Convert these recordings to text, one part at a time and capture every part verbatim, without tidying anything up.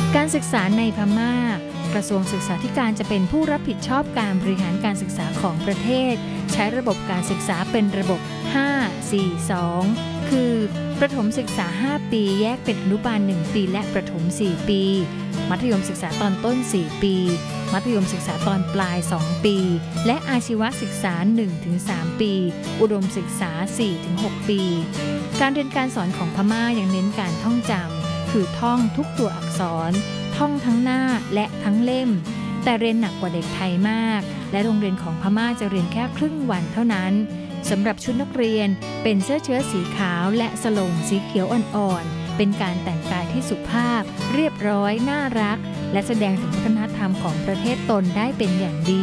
การศึกษาในพม่ากระทรวงศึกษาธิการจะเป็นผู้รับผิดชอบการบริหารการศึกษาของประเทศใช้ระบบการศึกษาเป็นระบบ ห้า สี่ สอง คือประถมศึกษา ห้า ปีแยกเป็นอนุบาล หนึ่ง ปีและประถม สี่ ปีมัธยมศึกษาตอนต้น สี่ ปีมัธยมศึกษาตอนปลาย สอง ปีและอาชีวศึกษา หนึ่งถึงสาม ปีอุดมศึกษา สี่ถึงหก ปีการเรียนการสอนของพม่ายังเน้นการท่องจำคือท่องทุกตัวอักษรท่องทั้งหน้าและทั้งเล่มแต่เรียนหนักกว่าเด็กไทยมากและโรงเรียนของพม่าจะเรียนแค่ครึ่งวันเท่านั้นสำหรับชุดนักเรียนเป็นเสื้อเชิ้ตสีขาวและสโลงสีเขียวอ่อนๆเป็นการแต่งกายที่สุภาพเรียบร้อยน่ารักและแสดงถึงวัฒนธรรมของประเทศตนได้เป็นอย่างดี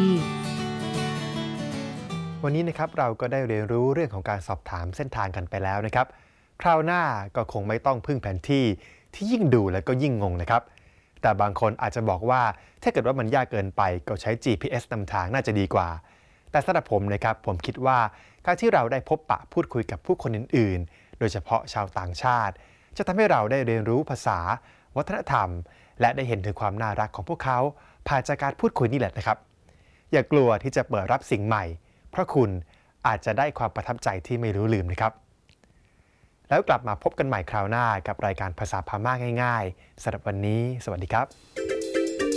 วันนี้นะครับเราก็ได้เรียนรู้เรื่องของการสอบถามเส้นทางกันไปแล้วนะครับคราวหน้าก็คงไม่ต้องพึ่งแผนที่ที่ยิ่งดูแล้วก็ยิ่งงงนะครับแต่บางคนอาจจะบอกว่าถ้าเกิดว่ามันยากเกินไปก็ใช้ จี พี เอส นำทางน่าจะดีกว่าแต่สำหรับผมนะครับผมคิดว่าการที่เราได้พบปะพูดคุยกับผู้คนอื่นๆโดยเฉพาะชาวต่างชาติจะทำให้เราได้เรียนรู้ภาษาวัฒนธรรมและได้เห็นถึงความน่ารักของพวกเขาผ่านจากการพูดคุยนี่แหละนะครับอย่ากลัวที่จะเปิดรับสิ่งใหม่เพราะคุณอาจจะได้ความประทับใจที่ไม่รู้ลืมนะครับแล้วกลับมาพบกันใหม่คราวหน้ากับรายการภาษาพม่าง่ายๆสำหรับวันนี้สวัสดีครับ